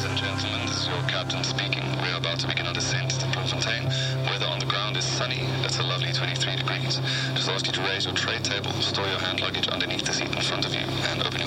and gentlemen, this is your captain speaking. We're about to begin our descent to Bloemfontein. Weather on the ground is sunny. It's a lovely 23 degrees. Just ask you to raise your tray table, store your hand luggage underneath the seat in front of you, and open